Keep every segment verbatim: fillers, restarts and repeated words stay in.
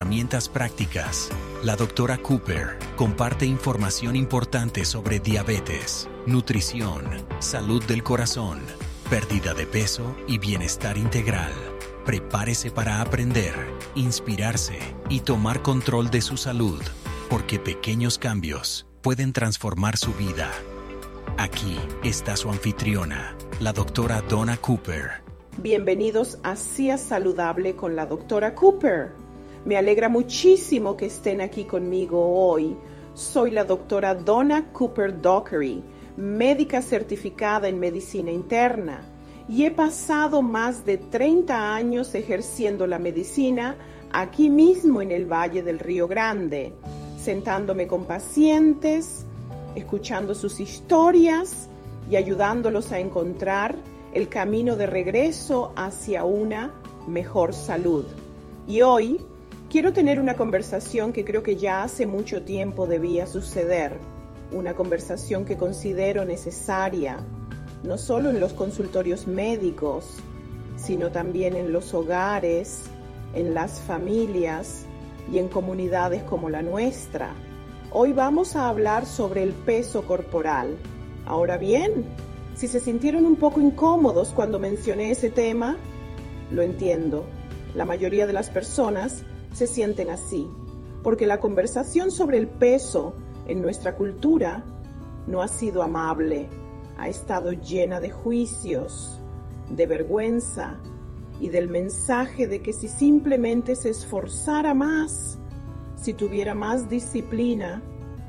herramientas prácticas, la doctora Cooper comparte información importante sobre diabetes, nutrición, salud del corazón, pérdida de peso y bienestar integral. Prepárese para aprender, inspirarse y tomar control de su salud, porque pequeños cambios pueden transformar su vida. Aquí está su anfitriona, la doctora Donna Cooper. Bienvenidos a C I A Saludable con la doctora Cooper. Me alegra muchísimo que estén aquí conmigo hoy. Soy la doctora Donna Cooper Dockery, médica certificada en medicina interna, y he pasado más de treinta años ejerciendo la medicina aquí mismo en el Valle del Río Grande, sentándome con pacientes, escuchando sus historias y ayudándolos a encontrar el camino de regreso hacia una mejor salud. Y hoy quiero tener una conversación que creo que ya hace mucho tiempo debía suceder, una conversación que considero necesaria, no solo en los consultorios médicos, sino también en los hogares, en las familias y en comunidades como la nuestra. Hoy vamos a hablar sobre el peso corporal. Ahora bien, si se sintieron un poco incómodos cuando mencioné ese tema, lo entiendo. La mayoría de las personas se sienten así, porque la conversación sobre el peso en nuestra cultura no ha sido amable, ha estado llena de juicios, de vergüenza y del mensaje de que si simplemente se esforzara más, si tuviera más disciplina,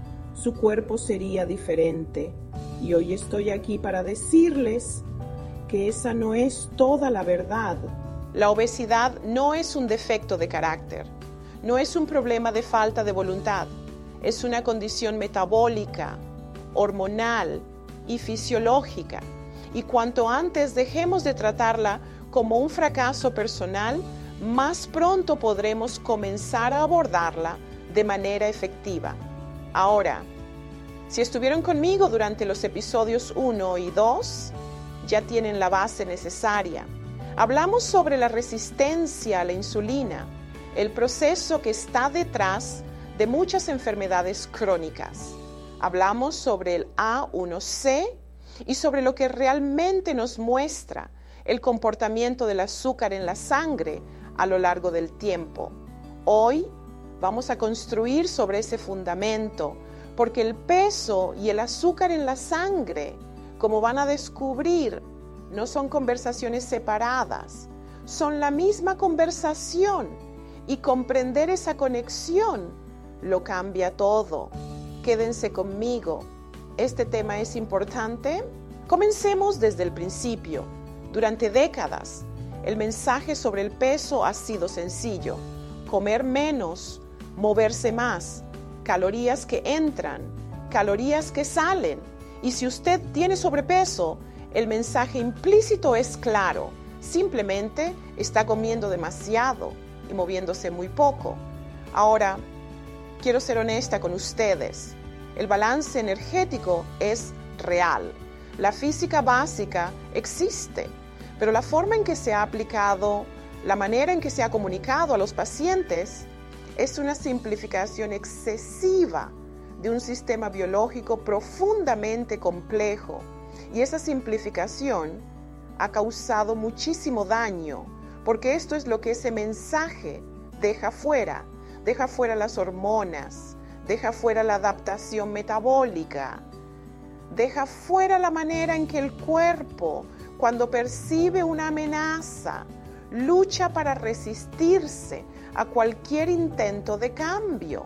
su cuerpo sería diferente. Y hoy estoy aquí para decirles que esa no es toda la verdad. La obesidad no es un defecto de carácter, no es un problema de falta de voluntad, es una condición metabólica, hormonal y fisiológica. Y cuanto antes dejemos de tratarla como un fracaso personal, más pronto podremos comenzar a abordarla de manera efectiva. Ahora, si estuvieron conmigo durante los episodios uno y dos, ya tienen la base necesaria. Hablamos sobre la resistencia a la insulina, el proceso que está detrás de muchas enfermedades crónicas. Hablamos sobre el A uno C y sobre lo que realmente nos muestra el comportamiento del azúcar en la sangre a lo largo del tiempo. Hoy vamos a construir sobre ese fundamento, porque el peso y el azúcar en la sangre, como van a descubrir, no son conversaciones separadas, son la misma conversación, y comprender esa conexión lo cambia todo. Quédense conmigo. ¿Este tema es importante? Comencemos desde el principio. Durante décadas, el mensaje sobre el peso ha sido sencillo: comer menos, moverse más, calorías que entran, calorías que salen. Y si usted tiene sobrepeso, el mensaje implícito es claro: simplemente está comiendo demasiado y moviéndose muy poco. Ahora, quiero ser honesta con ustedes. El balance energético es real. La física básica existe, pero la forma en que se ha aplicado, la manera en que se ha comunicado a los pacientes, es una simplificación excesiva de un sistema biológico profundamente complejo. Y esa simplificación ha causado muchísimo daño, porque esto es lo que ese mensaje deja fuera. Deja fuera las hormonas, deja fuera la adaptación metabólica, deja fuera la manera en que el cuerpo, cuando percibe una amenaza, lucha para resistirse a cualquier intento de cambio.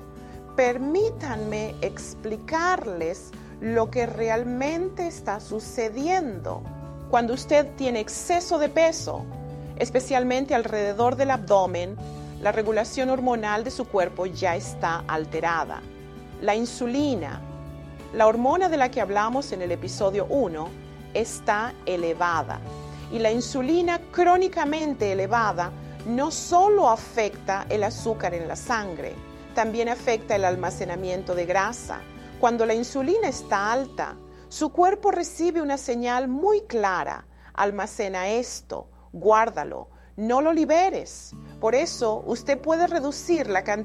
Permítanme explicarles lo que realmente está sucediendo. Cuando usted tiene exceso de peso, especialmente alrededor del abdomen, la regulación hormonal de su cuerpo ya está alterada. La insulina, la hormona de la que hablamos en el episodio uno, está elevada. Y la insulina crónicamente elevada no solo afecta el azúcar en la sangre, también afecta el almacenamiento de grasa. Cuando la insulina está alta, su cuerpo recibe una señal muy clara: almacena esto, guárdalo, no lo liberes. Por eso usted puede reducir la cantidad